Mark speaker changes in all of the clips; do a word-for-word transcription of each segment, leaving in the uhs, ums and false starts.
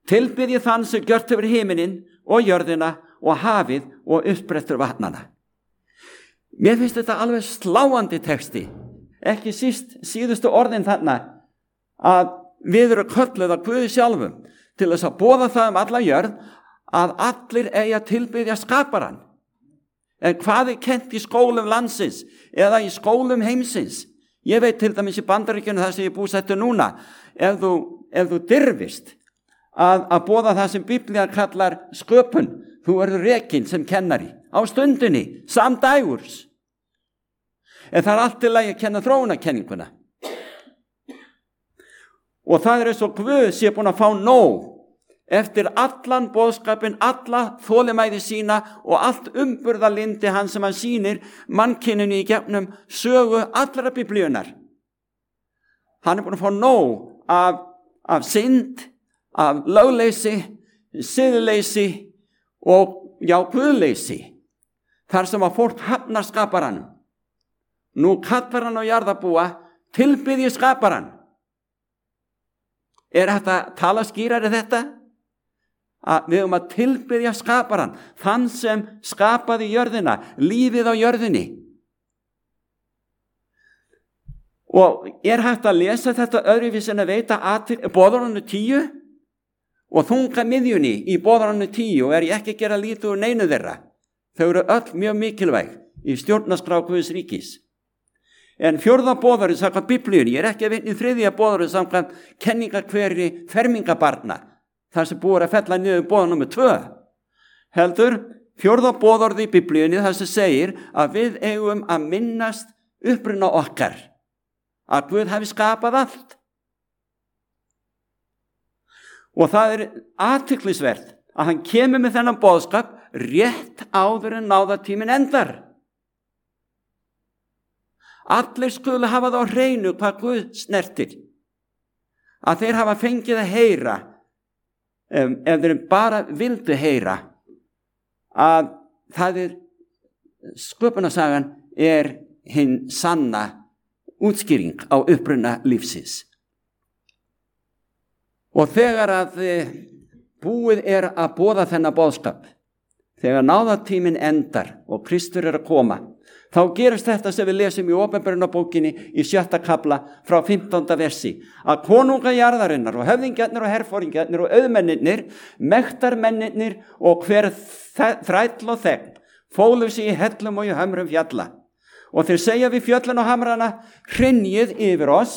Speaker 1: Tilbið ég þann sem gjört hefur himinin og jörðina og hafið og uppbrettur vatnana. Mér finnst þetta alveg sláandi texti, ekki síst síðustu orðin þarna að við erum kölluð af Guði sjálfum til þess að boða það um alla jörð að allir eigi að tilbiðja skaparann. En hvað er kennt í skólum landsins eða í skólum heimsins? Ég veit til dæmis í Bandaríkjunum það sem ég er búsettur núna, ef þú, ef þú dirfist að, að boða það sem Biblía kallar sköpun, þú verður rekinn sem kennari á stundinni, samdægurs. En það er allt til að ég kenna þróunarkenninguna. Og það er eins og Guð sé búin að fá nóg eftir allan boðskapin, alla þolinmæði sína og allt umburðarlyndi hann sem hann sýnir mannkyninu í gegnum sögu allra biblíunar. Hann er búin að fá nóg af, af synd, af lögleysi, siðleysi og já, guðleysi. Þar sem að fólk hafnar skaparanum. Nú kallar hann á jarðarbúa, tilbiðji skaparann. Er þetta tala skýrari þetta? Að við höfum að tilbiðja skaparann, þann sem skapaði jörðina, lífið á jörðinni. Og er hægt að lesa þetta öðruvísi en að veita að boðorðinu tíu og þunga miðjunni í boðorðinu tíu og er ég ekki að gera lítið úr neinu þeirra. Þau eru öll mjög mikilvæg í stjórnarskrá Guðs ríkis. En fjórða boðorðið samkvæmt Biblíunni, ég er ekki að vitna í þriðja boðorðið samkvæmt kenningakveri fermingabarna, þar sem búið að fella niður boðorð númer tvö. Heldur, fjórða boðorðið í Biblíunni þar sem segir að við eigum að minnast uppruna okkar, að Guð hafi skapað allt. Og það er athyglisvert að hann kemur með þennan boðskap rétt áður en náðartíminn endar. Allir skulu hafa það á hreinu hvað Guð snertir. Að þeir hafa fengið að heyra, ef, ef þeir bara vildu heyra, að það er, sköpunarsagan er hinn sanna útskýring á uppruna lífsins. Og þegar að búið er að boða þennan boðskap, þegar náðartíminn endar og Kristur er að koma, þá gerist þetta sem við lesum í Opinberunarbókinni í sjötta kafla frá fimmtánda versi, að konunga jarðarinnar og höfðingjarnir og herforingjarnir og auðmennirnir, mektarmennirnir og hver þræll og þegn fólu sig í hellum og í hömrum fjalla. Og þeir segja við fjöllin og hamrana, hrynjið yfir oss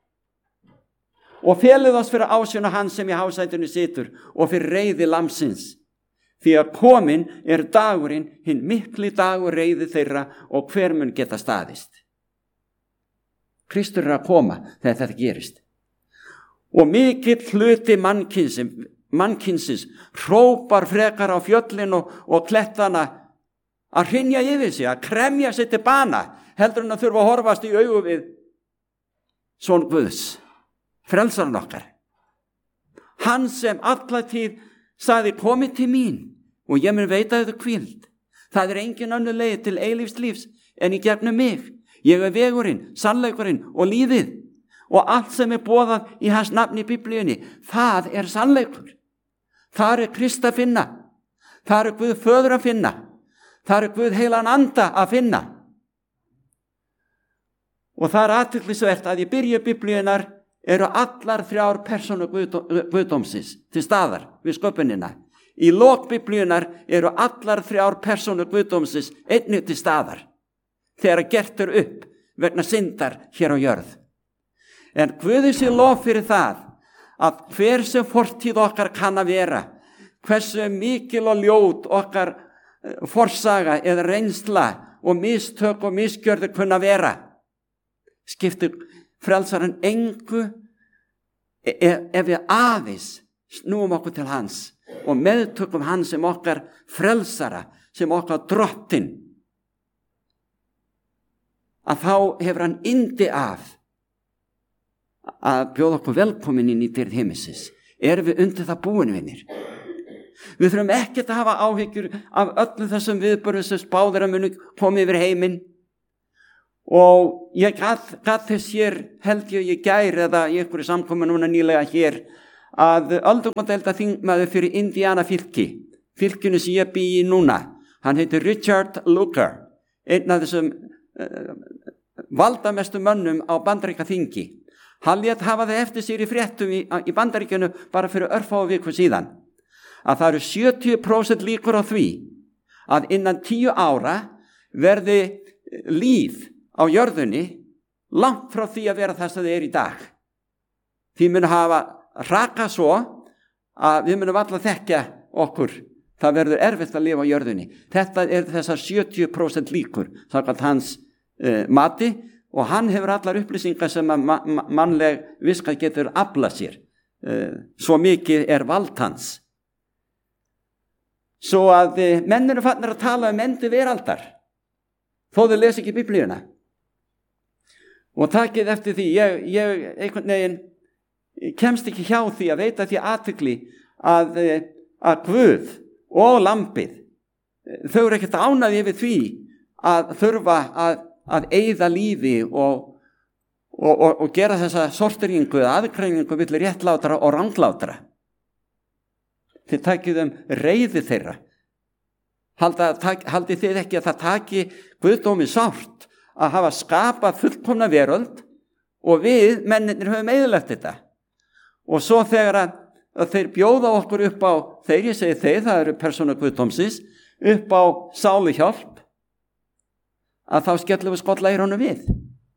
Speaker 1: og felið oss fyrir ásjón og hans sem í hásætinu situr og fyrir reiði lamsins. Því að komin er dagurinn, hinn mikli dagur reiði þeirra og hver mun geta staðist. Kristur er að koma þegar þetta gerist. Og mikill hluti mannkynsins, mannkynsins hrópar frekar á fjöllin og, og klettana að hrynja yfir sig, að kremja sig til bana, heldur en að þurfa að horfast í augu við son Guðs, frelsarinn okkar. Hann sem alla tíð sagði, komið til mín og ég mun veita þau hvíld. Það er engin önnur leið til eilífs lífs en í gegnum mig. Ég er vegurinn, sannleikurinn og lífið. Og allt sem er boðað í hans nafni í Biblíunni, það er sannleikur. Það er Krist að finna. Það er Guð föður að finna. Það er Guð heilan anda að finna. Og það er athyglisvert að í byrju Biblíunnar eru allar þrjár persónur Guðdómsins til staðar við sköpunina. Í lok Biblíunnar eru allar þrjár persónur Guðdómsins einnig til staðar þegar gert er upp vegna syndar hér á jörð. En Guði sé lof fyrir það að hver sem fortíð okkar kann að vera, hversu mikil og ljót okkar forsaga eða reynsla og mistök og misgjörður kunna vera, skiptir frelsarinn engu ef við aðeins snúum okkur til hans og meðtökum hans sem okkar frelsara, sem okkar drottin, að þá hefur hann yndi af að bjóða okkur velkomin inn í dýrð himinsins. Erum við undir það búin, vinir? Við þurfum ekkert að hafa áhyggjur af öllum þessum viðburðum sem spáðir að muni komið yfir heiminn. Og ég gat, gat þess hér, held ég ég gær eða í einhverju samkomu núna nýlega hér, að öldungadeilda þingmaður fyrir Indiana fylki, fylkinu sem ég bý í núna, hann heitir Richard Lugar, einn af þessum uh, valdamestu mönnum á Bandaríka þingi. Hann lét hafa það eftir sér í fréttum í, í Bandaríkjunu bara fyrir örfáu viku síðan, að það eru sjötíu prósent líkur á því að innan tíu ára verði líf á jörðunni langt frá því að vera það sem það er í dag. Því mun hafa raka svo að við munum alla þekkja okkur. Það verður erfitt að lifa á jörðunni. Þetta er þessar sjötíu prósent líkur, samkvæmt hans uh, mati, og hann hefur allar upplýsingar sem að ma ma mannleg viska getur aflað sér. Uh, svo mikið er vald hans. Svo að uh, menn eru farnir að tala um endi veraldar, þó þau lesa ekki Biblíuna. Og takið eftir því, ég, ég einhvern veginn kemst ekki hjá því að veita því athygli að, að Guð og lambið, þau eru ekkert ánægðir yfir því að þurfa að, að eyða lífi og, og, og, og gera þessa sorteringu eða aðgreiningu milli réttlátra og ranglátra. Þið takið um reiði þeirra. Halda, tak, haldið þið ekki að það taki Guðdómi sárt að hafa skapað fullkomna veröld og við, mennirnir, höfum eyðilagt þetta. Og svo þegar að, að þeir bjóða okkur upp á, þeir, ég segi þeir, það eru persónur Guðdómsins, upp á sáluhjálp, að þá skellum við skolla í honum við.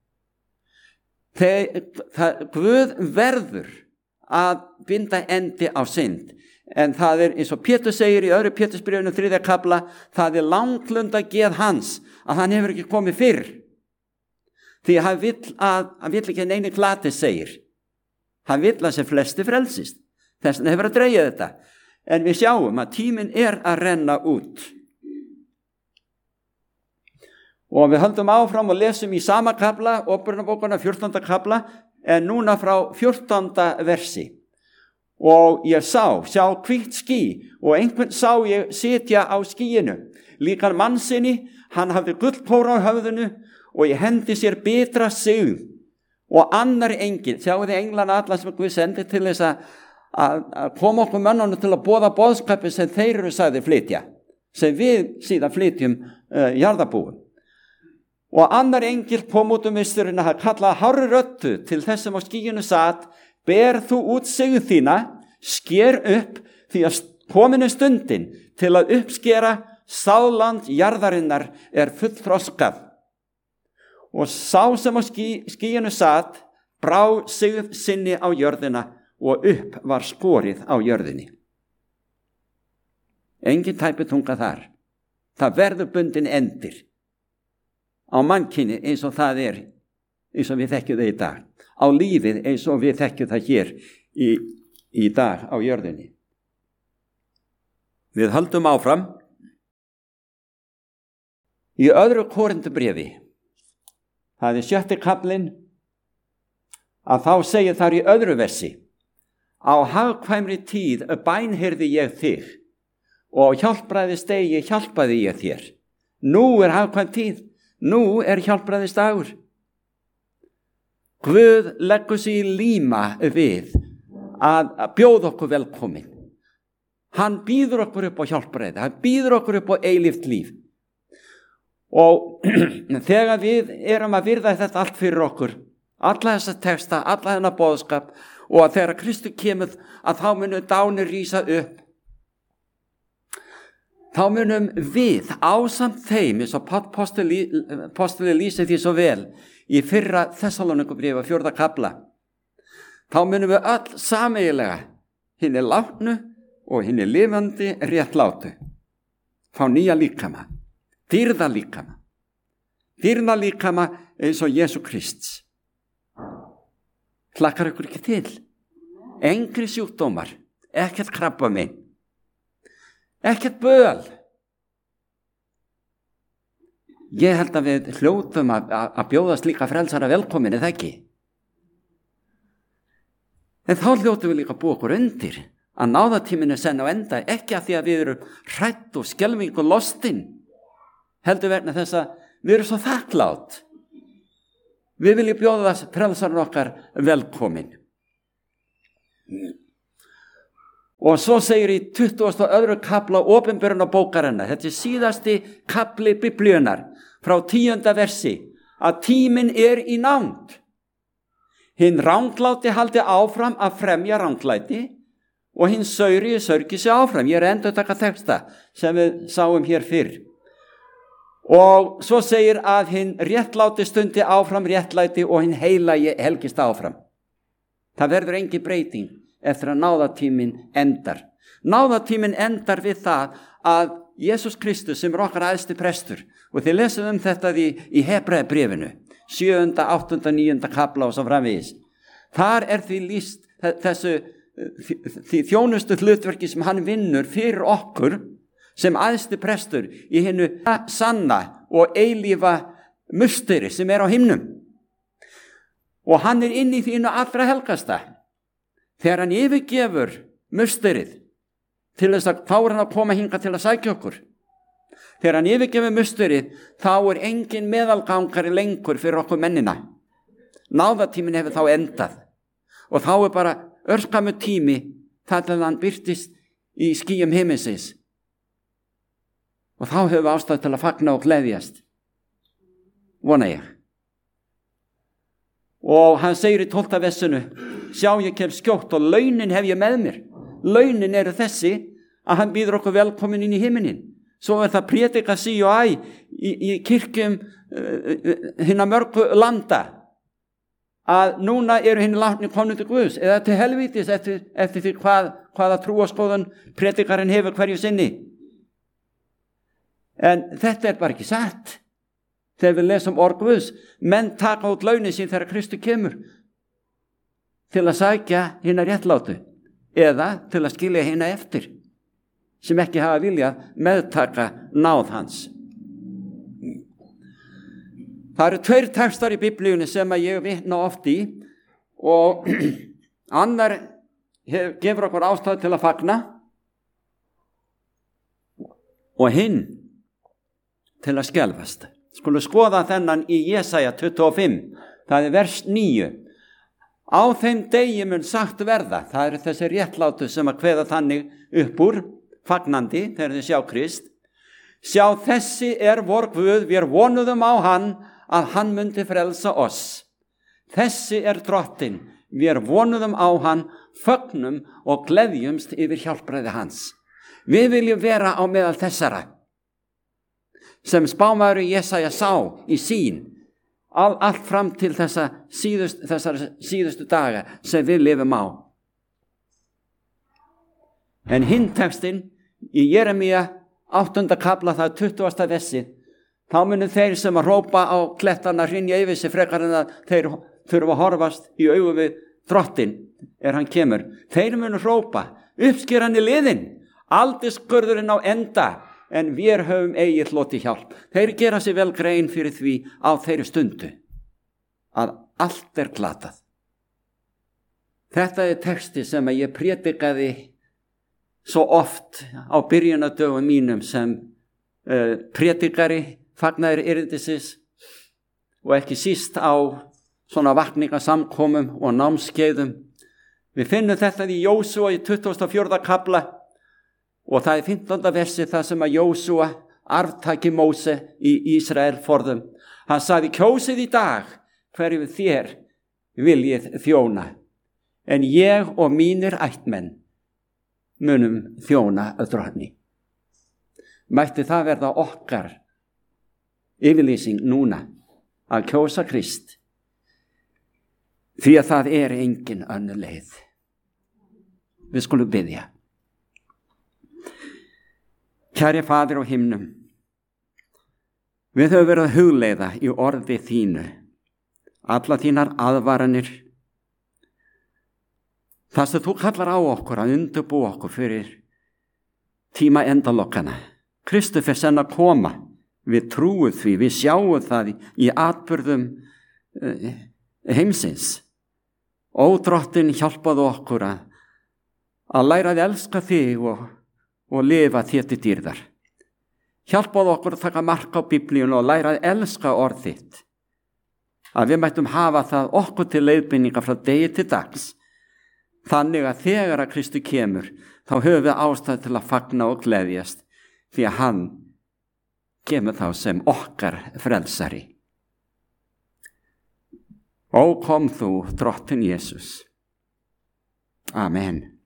Speaker 1: Þeir, það, Guð verður að binda endi á synd. En það er, eins og Pétur segir í öðru Pétursbréfinu þriðja kafla, það er langlunda geð hans að hann hefur ekki komið fyrr. Því hann vill að, hann vill ekki neini glati segir. Hann vill að sem flesti frelsist. Þess vegna hefur að dreigja þetta. En við sjáum að tíminn er að renna út. Og við höldum áfram og lesum í sama kafla, Óperunarbókina fjórtánda kafla, en núna frá fjórtánda versi. Og ég sá, sjá hvítt ský, og einhvern sá ég sitja á skýinu. Líkan mannsinni, hann hafði gullkóra á höfðinu, og ég hendi sér bitra sig. Og annar engil, sjáu þið englana alla sem Guð sendi til þess að, að, að koma okkur mönnunum til að boða boðskapi sem þeir eru sagði flytja, sem við síðan flytjum uh, jarðarbúum. Og annar engil kom út um misturinn að kalla hárri röddu til þess sem á skýinu satt, ber þú út sigð þína, sker upp, því að kominu stundin til að uppskera sáland jarðarinnar er fullþroskað. Og sá sem á ský, skýinu satt, brá sigð sinni á jörðina og upp var skorið á jörðinni. Engin tæpitunga þar. Það verður bundin endir á mannkyni eins og það er, eins og við þekkjum það í dag. Á lífið eins og við þekkjum það hér í, í dag á jörðinni. Við höldum áfram í öðru Korintubréfi. Það er sjötti kaflinn, að þá segir þar í öðru versi: á hagkvæmri tíð bænheyrði ég þig og hjálpræðis degi hjálpaði ég þér. Nú er hagkvæm tíð, nú er hjálpræðis dagur. Guð leggur sig í líma við að, að bjóða okkur velkomin. Hann býður okkur upp á hjálpræði, hann býður okkur upp á eilíft líf. Og þegar við erum að virða þetta allt fyrir okkur, alla þessa texta, alla þennan boðskap, og að þegar Kristur kemur að þá munum dánir rísa upp, þá munum við ásamt þeim, eins og apostoli lýsir því svo vel í fyrra Þessaloníkubréfi fjórða kafla, þá munum við öll sameiginlega hinni látnu og hinni lifandi réttlátu fá nýja líkama, dýrða líkama, dýrða líkama eins og Jesú Krists. Hlakkar ykkur ekki til? Engri sjúkdómar, ekkert krabbamein, ekkert böl. Ég held að við hljótum að, að bjóða slíka frelsara velkomin, eða ekki? En þá hljótum við líka búið okkur undir að náðatíminu senn á enda, ekki að því að við erum hrætt og skelfing og lostin, heldur verna þess að við erum svo þakklátt. Við viljum bjóða frelsarinn okkar velkomin. Og svo segir í tuttugasta og öðrum kafla opinberunarbókarinnar, þetta er síðasti kafli Biblíunnar, frá tíunda versi, að tíminn er í nánd. Hinn rangláti haldi áfram að fremja ranglæti og hinn sauri sörgi sig áfram. Ég er endur að taka texta sem við sáum hér fyrr. Og svo segir að hinn réttláti stundi áfram réttlæti og hinn heilagi helgist áfram. Það verður engin breyting eftir að náðatíminn endar. Náðatíminn endar við það að Jesús Kristus sem er okkar æðsti prestur, og þið lesum um þetta í, í Hebreabréfinu, sjöunda, áttunda, níunda kafla og svo framvegis. Þar er því lýst þessu því þjónustu hlutverki sem hann vinnur fyrir okkur sem æðsti prestur í hinu sanna og eilífa musteri sem er á himnum. Og hann er inn í þínu allra helgasta. Þegar hann yfirgefur musterið til þess að þá er hann að koma hingað til að sækja okkur. Þegar hann yfirgefur musterið, þá er engin meðalgangari lengur fyrir okkur mennina. Náðatíminn hefur þá endað. Og þá er bara örskamu tími þar til hann birtist í skýjum himinsins. Og þá hefur við ástæðu til að fagna og gleðjast. Vona ég. Og hann segir í tólfta versinu, sjá ég kem skjótt og launin hef ég með mér. Launin eru þessi að hann býður okkur velkomin inn í himinin. Svo er það prédika sí og æ í, í kirkjum uh, hinna mörgu landa að núna eru hinn látni komin til Guðs eða til helvítis eftir, eftir því hvað, hvaða trúarskoðun prédikarinn hefur hverju sinni. En þetta er bara ekki satt. Þegar við lesum orð Guðs, menn taka út launin sín þegar Kristur kemur til að sækja hina réttlátu eða til að skilja hina eftir sem ekki hafa viljað meðtaka náð hans. Það eru tveir textar í Biblíunni sem að ég vitna oft í og annar hef, gefur okkur ástæðu til að fagna og hinn til að skelfast. Skulum skoða þennan í Jesaja tuttugu og fimm, það er vers níu. Á þeim degi mun sagt verða, það eru þessi réttlátu sem að kveða þannig upp úr, fagnandi, þegar þið sjá Krist. Sjá þessi er vor Guð, við vonuðum á hann að hann myndi frelsa oss. Þessi er drottinn, við vonuðum á hann, fögnum og gleðjumst yfir hjálpræði hans. Við viljum vera á meðal þessara sem spámaður Jesaja sá í sín all, allt fram til þessa síðust, þessar síðustu daga sem við lifum á. En hinn textin í Jeremía áttunda kafla, það er tuttugasta versi, þá munu þeir sem að rópa á klettarna hrynja yfir sig frekar en að þeir þurfa að horfast í augu við drottinn er hann kemur. Þeir munu rópa, uppskeran í liðin, aldiskurðurinn á enda, en við höfum eigið hloti hjálp. Þeir gera sér vel grein fyrir því á þeirri stundu að allt er glatað. Þetta er texti sem ég prédikaði svo oft á byrjunardögum mínum sem uh, prédikari, fagnaðir erindisins og ekki síst á svona vakningasamkomum og námskeiðum. Við finnum þetta í Jósúa í tuttugasta og fjórða kafla og það er fimmtánda versi það sem að Jósúa arftaki Móse í Ísrael forðum. Hann sagði, kjósið í dag hverju þér viljið þjóna, en ég og mínir ættmenn munum þjóna að drottni. Mætti það verða okkar yfirlýsing núna að kjósa Krist, því að það er engin önnur leið. Við skulum biðja. Kæri Faðir á himnum, við höfum verið að hugleiða í orði þínu, alla þínar aðvaranir, það sem þú kallar á okkur að undirbúa okkur fyrir tíma endalokkana. Kristur fer senn að koma, við trúum því, við sjáum það í atburðum heimsins. Ó drottinn, hjálpaðu okkur að, að læra að elska þig og og lifa þér til dýrðar. Hjálpaðu okkur að taka mark á Biblíunni og læra að elska orð þitt. Að við mættum hafa það okkur til leiðbeiningar frá degi til dags. Þannig að þegar að Kristur kemur, þá höfum við ástæðu til að fagna og gleðjast því að hann kemur þá sem okkar frelsari. Ó, kom þú, drottinn Jesús. Amen.